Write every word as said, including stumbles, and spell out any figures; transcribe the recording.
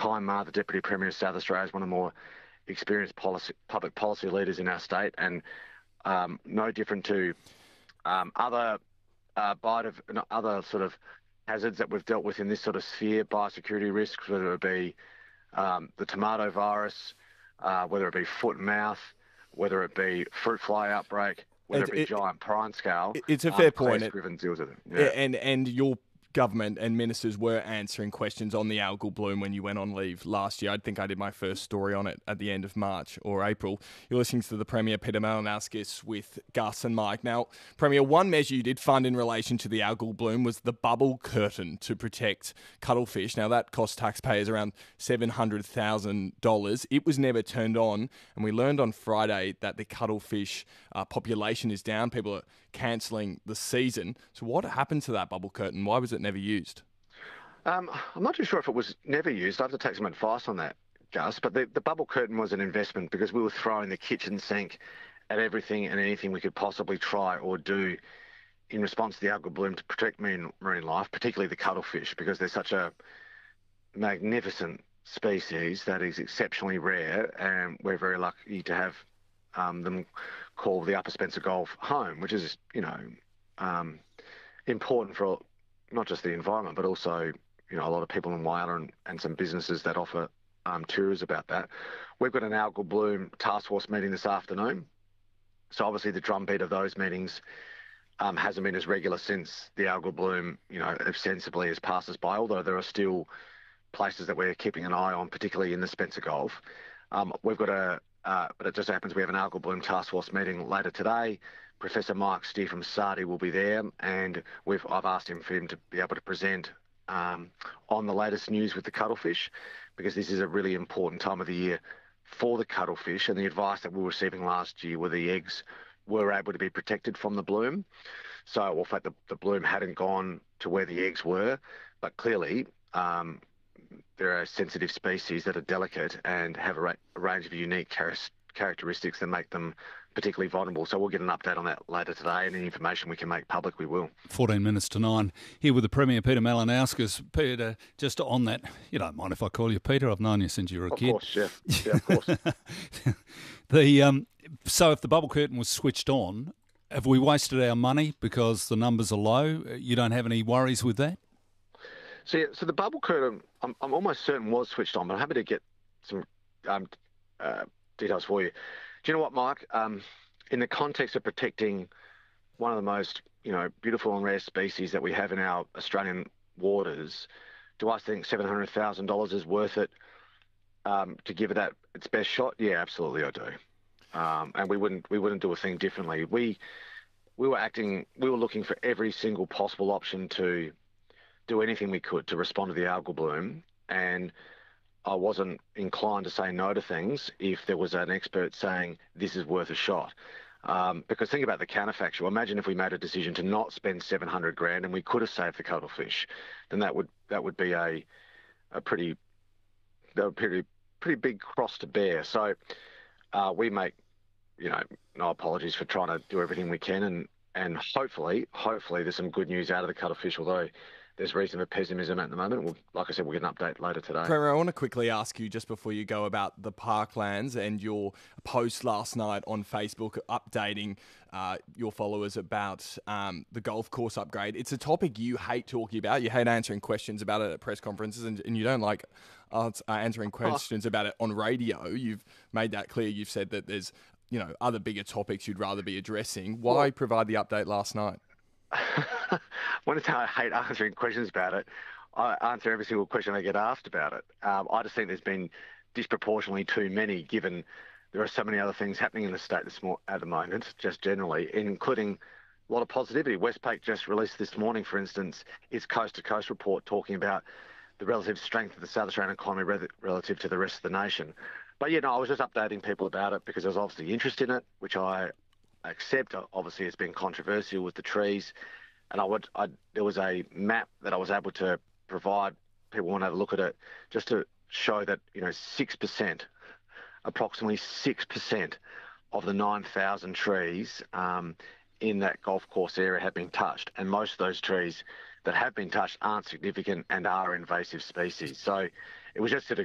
Ty Ma, the Deputy Premier of South Australia, is one of the more experienced policy, public policy leaders in our state, and um, no different to um, other uh, biot other sort of hazards that we've dealt with in this sort of sphere, biosecurity risks, whether it be um, the tomato virus, uh, whether it be foot and mouth, whether it be fruit fly outbreak, whether it, it be it, giant prawn scale. It's a fair um, point. Claire Scriven deals with it. Yeah. And, and your government and ministers were answering questions on the algal bloom when you went on leave last year. I think I did my first story on it at the end of March or April. You're listening to the Premier, Peter Malinauskas, with Gus and Mike. Now, Premier, one measure you did fund in relation to the algal bloom was the bubble curtain to protect cuttlefish. Now, that cost taxpayers around seven hundred thousand dollars. It was never turned on, and we learned on Friday that the cuttlefish uh, population is down. People are cancelling the season. So what happened to that bubble curtain? Why was it never used? Um, I'm not too sure if it was never used. I have to take some advice on that, Gus. But the, the bubble curtain was an investment because we were throwing the kitchen sink at everything and anything we could possibly try or do in response to the algal bloom to protect marine, marine life, particularly the cuttlefish, because they're such a magnificent species that is exceptionally rare, and we're very lucky to have um, them call the Upper Spencer Gulf home, which is, you know, um, important for not just the environment, but also, you know, a lot of people in Whyalla and, and some businesses that offer um, tours about that. We've got an algal bloom task force meeting this afternoon. So obviously the drumbeat of those meetings um, hasn't been as regular since the algal bloom, you know, ostensibly has passed us by, although there are still places that we're keeping an eye on, particularly in the Spencer Gulf. Um, we've got a, uh, but it just happens we have an algal bloom task force meeting later today. Professor Mike Steer from SARDI will be there, and we've I've asked him for him to be able to present um, on the latest news with the cuttlefish, because this is a really important time of the year for the cuttlefish, and the advice that we were receiving last year were the eggs were able to be protected from the bloom. So, well, in fact, the, the bloom hadn't gone to where the eggs were, but clearly um, there are sensitive species that are delicate and have a, ra- a range of unique char- characteristics that make them particularly vulnerable. So we'll get an update on that later today, and any information we can make public, we will. fourteen minutes to nine. Here with the Premier, Peter Malinauskas. Peter, just on that, you don't mind if I call you Peter? I've known you since you were a of kid. Of course, yeah. Yeah, of course. the um, So if the bubble curtain was switched on, have we wasted our money because the numbers are low? You don't have any worries with that? So, yeah, so the bubble curtain, I'm, I'm almost certain was switched on, but I'm happy to get some um, uh, details for you. Do you know what, Mike? Um, in the context of protecting one of the most, you know, beautiful and rare species that we have in our Australian waters, do I think seven hundred thousand dollars is worth it um, to give it that its best shot? Yeah, absolutely, I do. Um, and we wouldn't we wouldn't do a thing differently. We we were acting, we were looking for every single possible option to do anything we could to respond to the algal bloom, and I wasn't inclined to say no to things if there was an expert saying this is worth a shot. Um, because think about the counterfactual. Imagine if we made a decision to not spend seven hundred grand and we could have saved the cuttlefish, then that would that would be a a pretty that would be pretty pretty big cross to bear. So uh, we make, you know, no apologies for trying to do everything we can, and and hopefully hopefully there's some good news out of the cuttlefish, although there's reason for pessimism at the moment. We'll, like I said, we'll get an update later today. Premier, I want to quickly ask you, just before you go, about the parklands and your post last night on Facebook updating uh, your followers about um, the golf course upgrade. It's a topic you hate talking about. You hate answering questions about it at press conferences, and, and you don't like uh, answering questions oh. about it on radio. You've made that clear. You've said that there's, you know, other bigger topics you'd rather be addressing. Why well, provide the update last night? When it's I hate answering questions about it, I answer every single question I get asked about it. Um, I just think there's been disproportionately too many, given there are so many other things happening in the state this mo- at the moment, just generally, including a lot of positivity. Westpac just released this morning, for instance, its coast-to-coast report talking about the relative strength of the South Australian economy re- relative to the rest of the nation. But, you know, I was just updating people about it because there's obviously interest in it, which I accept. Obviously, it's been controversial with the trees. And I would, I, there was a map that I was able to provide. People want to have a look at it, just to show that, you know, six percent, approximately six percent of the nine thousand trees um, in that golf course area have been touched. And most of those trees that have been touched aren't significant and are invasive species. So it was just to